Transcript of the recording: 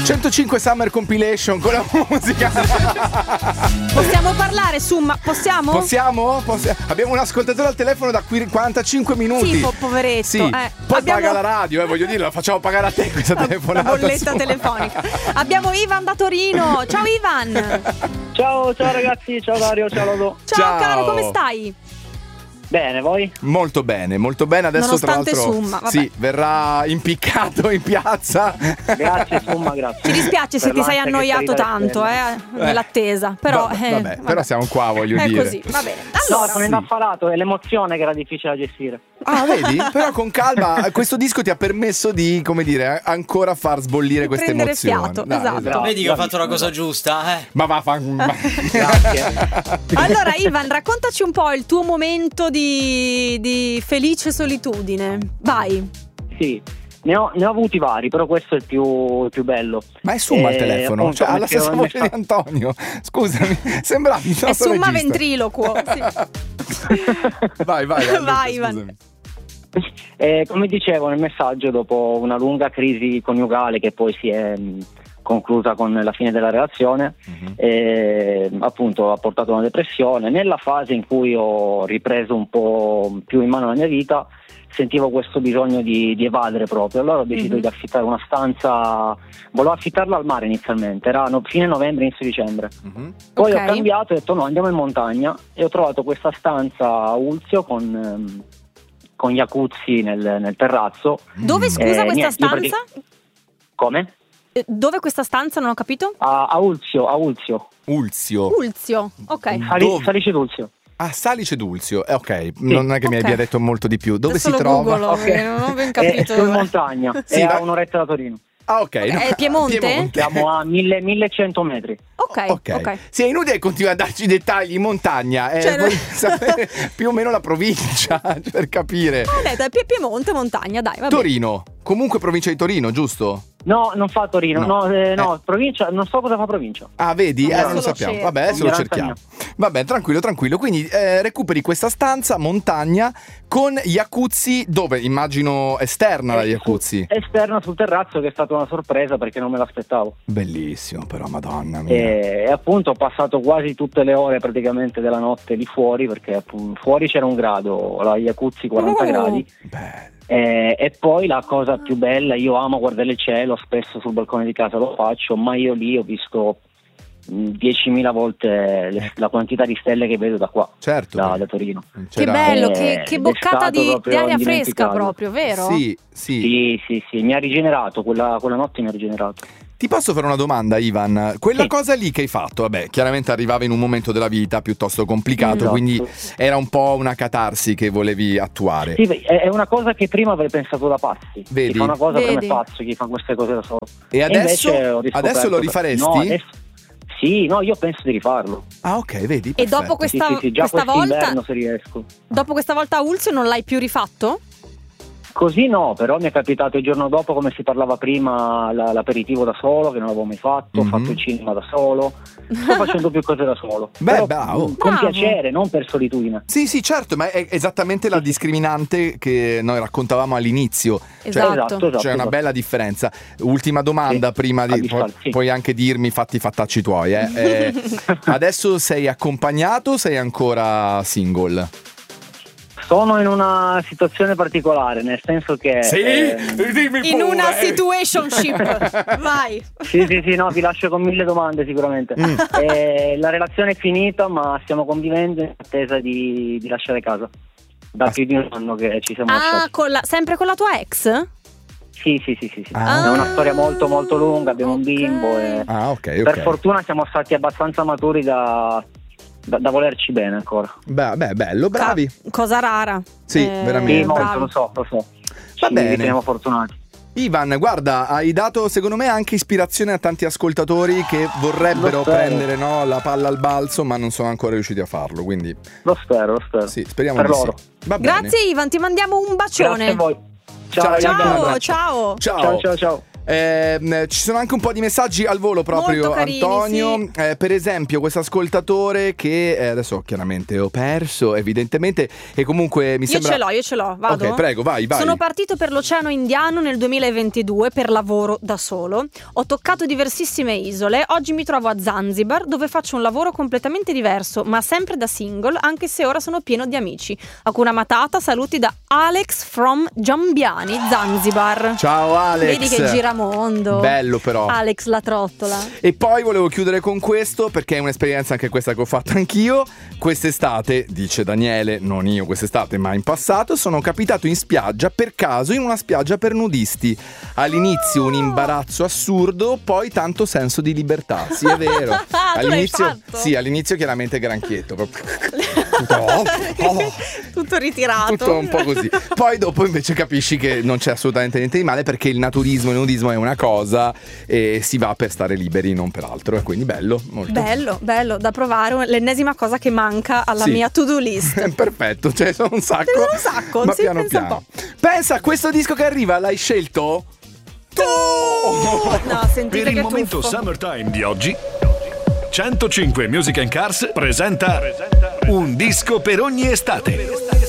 105 Summer Compilation con la musica. Possiamo parlare su, ma possiamo? Possiamo? Abbiamo un ascoltatore al telefono da 45 minuti. Sì, poveretto. Sì. Poi paga la radio, voglio dire, la facciamo pagare a te questa telefonata. La bolletta telefonica. Abbiamo Ivan da Torino. Ciao Ivan. Ciao ragazzi, ciao Dario, ciao Lodo. Ciao caro, come stai? Bene, voi? Molto bene. Adesso nonostante tra l'altro Summa, vabbè. sì, verrà impiccato in piazza. Grazie Summa, grazie. Ci dispiace se ti sei annoiato tanto nell'attesa. Però vabbè, però siamo qua, voglio dire. È così, va bene. Allora, sono inaffarato, è l'emozione che era difficile da gestire. Ah, vedi? Però con calma, questo disco ti ha permesso di, come dire, ancora far sbollire queste prendere emozioni. fiato, Dai, esatto. Vedi che ho fatto la cosa giusta, Ma va, Grazie. Allora Ivan, raccontaci un po' il tuo momento di felice solitudine. Vai. Sì, ne ho avuti vari, però questo è il più bello. Ma è Summa il telefono? Appunto, Cioè, ha la stessa voce di Antonio. Scusami, sembravi il È nostro Summa regista. ventriloquo. Sì. Vai, Vai, Ivan. scusami. Come dicevo nel messaggio, dopo una lunga crisi coniugale che poi si è conclusa con la fine della relazione, appunto ha portato a una depressione. Nella fase in cui ho ripreso un po' più in mano la mia vita, sentivo questo bisogno di evadere proprio. Allora ho deciso di affittare una stanza. Volevo affittarla al mare inizialmente, era fine novembre, inizio dicembre. Poi ho cambiato e ho detto no, andiamo in montagna, e ho trovato questa stanza a Ulzio con jacuzzi nel terrazzo. Dove, scusa, questa stanza? Come? Dove questa stanza? Non ho capito. A Ulzio. Ulzio, ok. Salice d'Ulzio. Ah, Salice d'Ulzio, ok, non è che mi abbia detto molto di più. Dove Adesso si lo trova? Googolo, non ho ben capito. È in montagna, Sì, è va- a un'oretta da Torino. Ah, ok. È Piemonte? Siamo a 1100 metri. Ok. Sì, è inutile continuare a darci dettagli in montagna, vuoi sapere più o meno la provincia per capire. Ho detto, è Piemonte, montagna, dai, va bene. Torino, comunque provincia di Torino, giusto? No, non fa Torino, No. provincia, non so cosa fa provincia. Ah, vedi? Adesso Non lo sappiamo. cerco. Vabbè, adesso lo Ignoranza cerchiamo. Vabbè, tranquillo. Quindi recuperi questa stanza, montagna, con jacuzzi, dove? Immagino esterna la jacuzzi. Esterna sul terrazzo, che è stata una sorpresa perché non me l'aspettavo. Bellissimo, però, madonna mia. E appunto ho passato quasi tutte le ore praticamente della notte lì fuori, perché appunto, fuori c'era 1 grado, la jacuzzi 40 gradi. Bello. E poi la cosa più bella, io amo guardare il cielo, spesso sul balcone di casa lo faccio, ma io lì ho visto 10.000 volte la quantità di stelle che vedo da qua, Certo. da Torino. Che bello, che ed è boccata stato di proprio aria fresca indimenticabile. proprio, vero? Sì. Sì, mi ha rigenerato, quella notte mi ha rigenerato. Ti posso fare una domanda, Ivan? Quella Sì. cosa lì che hai fatto, vabbè, chiaramente arrivava in un momento della vita piuttosto complicato, Esatto. quindi era un po' una catarsi che volevi attuare. Sì, è una cosa che prima avrei pensato da pazzi. Vedi? Chi fa una cosa prima Vedi. è pazzo, chi fa queste cose da solo. E adesso, invece ho riscoperto adesso lo che- rifaresti? No, sì, no, io penso di rifarlo. Ah, ok, vedi? E perfetto. dopo questa, Sì, già questa volta, quest'inverno se riesco. dopo questa volta a Ulzio non l'hai più rifatto? Così no, però mi è capitato il giorno dopo, come si parlava prima, l'aperitivo da solo, che non avevo mai fatto, ho fatto il cinema da solo, sto facendo più cose da solo. Beh, Però bravo. con Bravo. piacere, non per solitudine. Sì, certo, ma è esattamente la discriminante che noi raccontavamo all'inizio. Esatto. C'è una bella differenza. Ultima domanda, Sì, prima di sì. puoi anche dirmi fatti i fattacci tuoi. Adesso sei accompagnato o sei ancora single? Sono in una situazione particolare, nel senso che... Dimmi In una situationship. Vai. Sì, no, vi lascio con 1000 domande sicuramente. La relazione è finita, ma stiamo convivendo in attesa di lasciare casa. Da più di un anno che ci siamo lasciati. Sempre con la tua ex? Sì. Ah. È una storia molto molto lunga, abbiamo un bimbo e Ah, ok. per fortuna siamo stati abbastanza maturi da volerci bene ancora. Beh, bello, bravi. Cosa rara. Sì, veramente. Sì, molto, bravi. lo so. Va Ci bene. riteniamo fortunati. Ivan, guarda, hai dato secondo me anche ispirazione a tanti ascoltatori che vorrebbero Lo spero. prendere la palla al balzo, ma non sono ancora riusciti a farlo. Quindi Lo spero. sì, speriamo Per di loro. sì. Va bene. Grazie Ivan, ti mandiamo un bacione. Grazie a voi. Ciao, Ciao. Ivan. Ciao. Ciao. Ciao. Ci sono anche un po' di messaggi al volo proprio, molto carini, Antonio. sì. Per esempio, questo ascoltatore che adesso chiaramente ho perso, evidentemente, e comunque mi sembra. Io ce l'ho, vado? Ok, prego, vai. Sono partito per l'Oceano Indiano nel 2022 per lavoro da solo. Ho toccato diversissime isole. Oggi mi trovo a Zanzibar, dove faccio un lavoro completamente diverso, ma sempre da single, anche se ora sono pieno di amici. Hakuna Matata, saluti da Alex from Giambiani, Zanzibar. Ciao Alex. Vedi che giramondo. Bello però. Alex la trottola. E poi volevo chiudere con questo, perché è un'esperienza anche questa che ho fatto anch'io. Quest'estate, dice Daniele, non io quest'estate ma in passato, sono capitato in spiaggia per caso, in una spiaggia per nudisti. All'inizio un imbarazzo assurdo, poi tanto senso di libertà. Sì, è vero. All'inizio chiaramente granchietto. Tutto ritirato. Tutto un po' così. Poi dopo invece capisci che non c'è assolutamente niente di male, perché il naturismo e il nudismo è una cosa e si va per stare liberi, non per altro. E quindi bello, molto bello da provare, l'ennesima cosa che manca alla mia to-do list. Perfetto, cioè sono un sacco. Ma sì, piano pensa piano. un po'. Pensa, questo disco che arriva l'hai scelto tu. No, sentite per che il momento tuffo. Summertime di oggi 105 Music and Cars presenta un disco per ogni estate.